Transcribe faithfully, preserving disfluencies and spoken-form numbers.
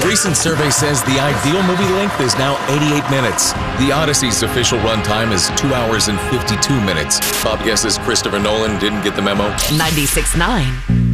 recent survey says the ideal movie length is now eighty-eight minutes. The Odyssey's official runtime is two hours and fifty-two minutes. Bob guesses Christopher Nolan didn't get the memo. ninety-six point nine